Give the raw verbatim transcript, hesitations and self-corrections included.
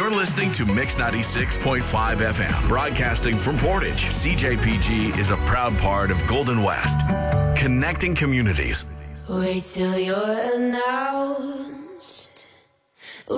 You're listening to Mix ninety-six point five F M, broadcasting from Portage. C J P G is a proud part of Golden West, connecting communities. Wait till you're announced.